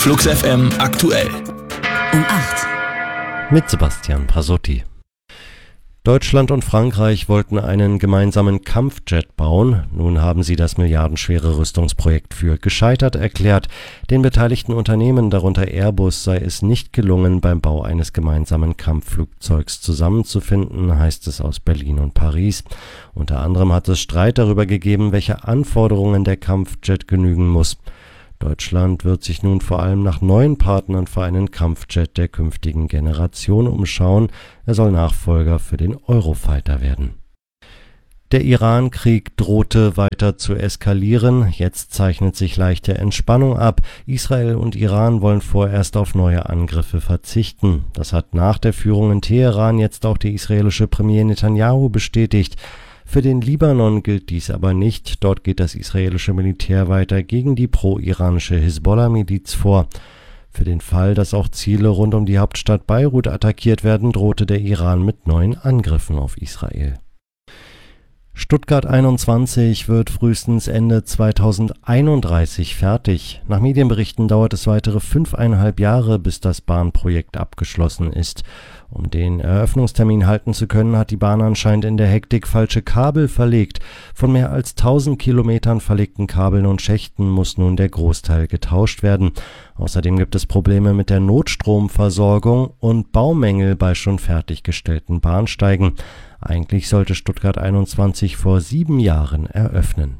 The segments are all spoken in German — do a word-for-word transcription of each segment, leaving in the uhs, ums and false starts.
Flux F M aktuell. Um acht. Mit Sebastian Pasotti. Deutschland und Frankreich wollten einen gemeinsamen Kampfjet bauen. Nun haben sie das milliardenschwere Rüstungsprojekt für gescheitert erklärt. Den beteiligten Unternehmen, darunter Airbus, sei es nicht gelungen, beim Bau eines gemeinsamen Kampfflugzeugs zusammenzufinden, heißt es aus Berlin und Paris. Unter anderem hat es Streit darüber gegeben, welche Anforderungen der Kampfjet genügen muss. Deutschland wird sich nun vor allem nach neuen Partnern für einen Kampfjet der künftigen Generation umschauen. Er soll Nachfolger für den Eurofighter werden. Der Iran-Krieg drohte weiter zu eskalieren. Jetzt zeichnet sich leichte Entspannung ab. Israel und Iran wollen vorerst auf neue Angriffe verzichten. Das hat nach der Führung in Teheran jetzt auch der israelische Premier Netanyahu bestätigt. Für den Libanon gilt dies aber nicht. Dort geht das israelische Militär weiter gegen die pro-iranische Hisbollah-Miliz vor. Für den Fall, dass auch Ziele rund um die Hauptstadt Beirut attackiert werden, drohte der Iran mit neuen Angriffen auf Israel. Stuttgart einundzwanzig wird frühestens Ende zweitausendeinunddreißig fertig. Nach Medienberichten dauert es weitere fünfeinhalb Jahre, bis das Bahnprojekt abgeschlossen ist. Um den Eröffnungstermin halten zu können, hat die Bahn anscheinend in der Hektik falsche Kabel verlegt. Von mehr als tausend Kilometern verlegten Kabeln und Schächten muss nun der Großteil getauscht werden. Außerdem gibt es Probleme mit der Notstromversorgung und Baumängel bei schon fertiggestellten Bahnsteigen. Eigentlich sollte Stuttgart einundzwanzig vor sieben Jahren eröffnen.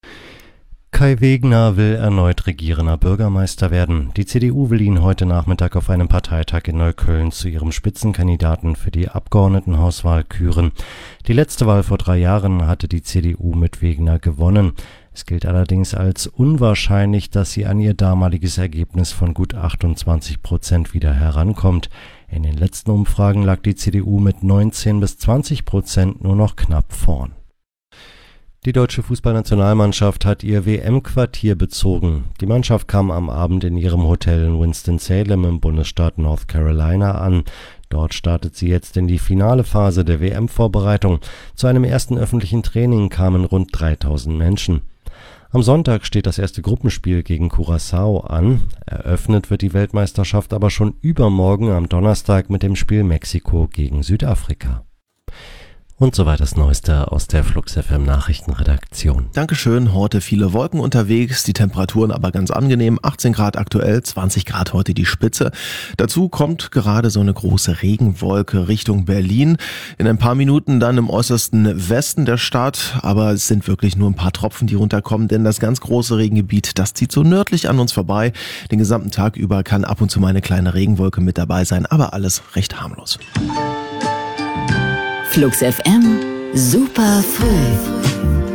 Kai Wegner will erneut regierender Bürgermeister werden. Die C D U will ihn heute Nachmittag auf einem Parteitag in Neukölln zu ihrem Spitzenkandidaten für die Abgeordnetenhauswahl küren. Die letzte Wahl vor drei Jahren hatte die C D U mit Wegner gewonnen. Es gilt allerdings als unwahrscheinlich, dass sie an ihr damaliges Ergebnis von gut achtundzwanzig Prozent wieder herankommt. In den letzten Umfragen lag die C D U mit neunzehn bis zwanzig Prozent nur noch knapp vorn. Die deutsche Fußballnationalmannschaft hat ihr W M-Quartier bezogen. Die Mannschaft kam am Abend in ihrem Hotel in Winston-Salem im Bundesstaat North Carolina an. Dort startet sie jetzt in die finale Phase der W M-Vorbereitung. Zu einem ersten öffentlichen Training kamen rund dreitausend Menschen. Am Sonntag steht das erste Gruppenspiel gegen Curaçao an. Eröffnet wird die Weltmeisterschaft aber schon übermorgen am Donnerstag mit dem Spiel Mexiko gegen Südafrika. Und soweit das Neueste aus der Flux F M Nachrichtenredaktion. Dankeschön, heute viele Wolken unterwegs, die Temperaturen aber ganz angenehm, achtzehn Grad aktuell, zwanzig Grad heute die Spitze. Dazu kommt gerade so eine große Regenwolke Richtung Berlin. In ein paar Minuten dann im äußersten Westen der Stadt, aber es sind wirklich nur ein paar Tropfen, die runterkommen, denn das ganz große Regengebiet, das zieht so nördlich an uns vorbei. Den gesamten Tag über kann ab und zu mal eine kleine Regenwolke mit dabei sein, aber alles recht harmlos. Flux F M, super früh.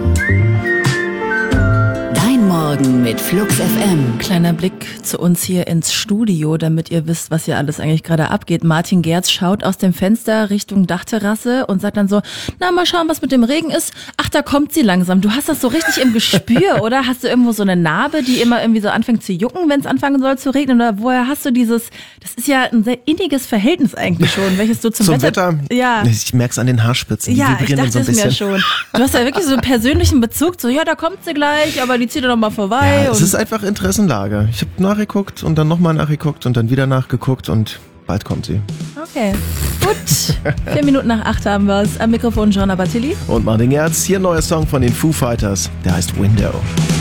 Dein Morgen mit Flux F M. Kleiner Blick zu uns hier ins Studio, damit ihr wisst, was hier alles eigentlich gerade abgeht. Martin Gerz schaut aus dem Fenster Richtung Dachterrasse und sagt dann so, na, mal schauen, was mit dem Regen ist. Ach, da kommt sie langsam. Du hast das so richtig im Gespür, oder? Hast du irgendwo so eine Narbe, die immer irgendwie so anfängt zu jucken, wenn es anfangen soll zu regnen? Oder woher hast du dieses, das ist ja ein sehr inniges Verhältnis eigentlich schon, welches du zum, zum Wetter, Wetter ja. Ich merke es an den Haarspitzen, die ja, vibrieren ich dann so ein dachte bisschen. es mir schon. Du hast ja wirklich so einen persönlichen Bezug, so, ja, da kommt sie gleich, aber die zieht doch noch mal vorbei. Ja, es und ist einfach Interessenlage. Ich habe nachgeguckt und dann nochmal nachgeguckt und dann wieder nachgeguckt und bald kommt sie. Okay, gut. Vier Minuten nach acht haben wir es. Am Mikrofon Joanna Battilli. Und Martin Gerz, hier ein neuer Song von den Foo Fighters, der heißt Window.